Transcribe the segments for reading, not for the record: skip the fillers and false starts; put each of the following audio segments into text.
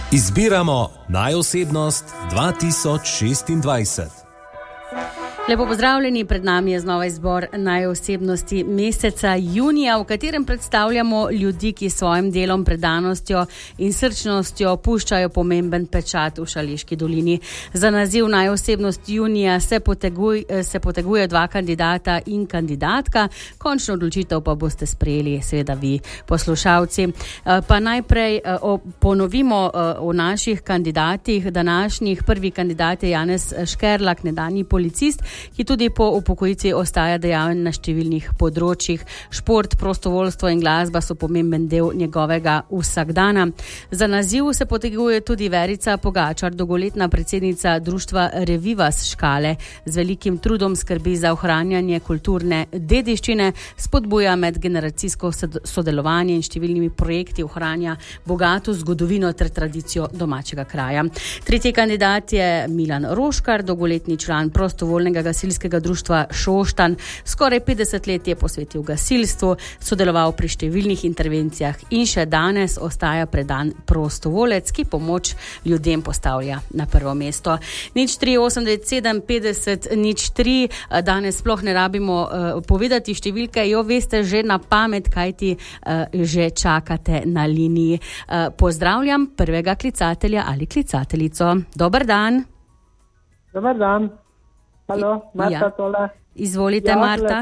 Izbiramo najosebnost 2026. Lepo pozdravljeni, pred nami je znova izbor najosebnosti meseca junija, v katerem predstavljamo ljudi, ki svojim delom, predanostjo in srčnostjo puščajo pomemben pečat v Šaleški dolini. Za naziv najosebnost junija se poteguje dva kandidata in kandidatka, končno odločitev pa boste sprejeli seveda vi, poslušalci. Pa najprej ponovimo o naših kandidatih. Današnjih prvi kandidat je Janez Škerlak, nekdanji policist, ki tudi po upokojitvi ostaja dejaven na številnih področjih. Šport, prostovoljstvo in glasba so pomemben del njegovega vsakdana. Za naziv se poteguje tudi Verica Pogačar, dolgoletna predsednica društva Revivas Škale. Z velikim trudom skrbi za ohranjanje kulturne dediščine, spodbuja medgeneracijsko sodelovanje in številnimi projekti ohranja bogato zgodovino ter tradicijo domačega kraja. Tretji kandidat je Milan Roškar, dolgoletni član prostovoljnega gasilskega društva Šoštanj. Skoraj 50 let je posvetil gasilstvu, sodeloval pri številnih intervencijah in še danes ostaja predan prostovolec, ki pomoč ljudem postavlja na prvo mesto. 03897 50 03. Danes sploh ne rabimo povedati številke, jo veste že na pamet, kajti že čakate na liniji. Pozdravljam prvega klicatelja ali klicateljico. Dober dan. Dober dan. Halo, Marta tole. Izvolite, Marta.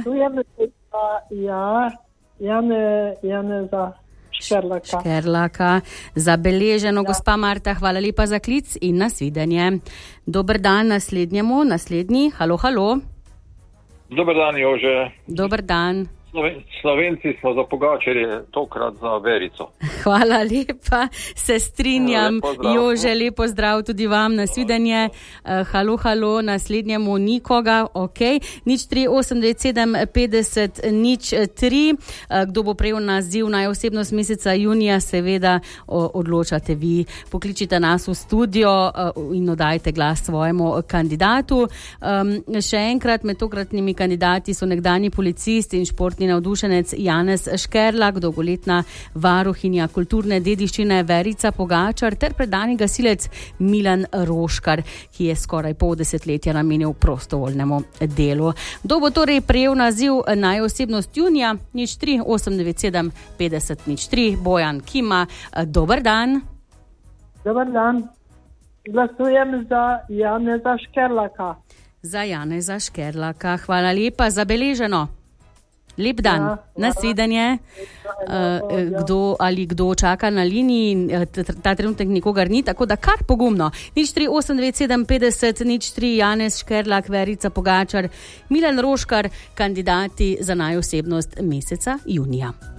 Janeza Škerlaka. Škerlaka. Zabeleženo, gospa Marta, hvala lepa za klic in nasvidenje. Dober dan naslednji. Halo. Dober dan, Jože. Dober dan. Slovenci smo za Pogačarje, tokrat za Verico. Hvala lepa, se strinjam. Jože, lep pozdrav tudi vam, nasvidenje. Halo, naslednjemu nikoga, ok. 03897 50 03. Kdo bo prejel naziv najosebnost meseca junija, seveda odločate vi. Pokličite nas v studio in oddajte glas svojemu kandidatu. Še enkrat, med tokratnimi kandidati so nekdanji policist in športni navdušenec Janez Škerlak, dolgoletna varuhinja kulturne dediščine Verica Pogačar ter predani gasilec Milan Roškar, ki je skoraj pol desetletja namenil prostovoljnemu delu. Kdo bo torej prejel naziv najosebnost junija? 03897 50 03. Bojan Kima, dober dan. Dober dan. Glasujem za Janeza Škerlaka. Za Janeza Škerlaka. Hvala lepa, zabeleženo. Lep dan, nasvidenje. Kdo čaka na liniji, ta trenutek nikogar ni, tako da kar pogumno. 03897 50 03. Janez Škerlak, Verica Pogačar, Milan Roškar, kandidati za najosebnost meseca junija.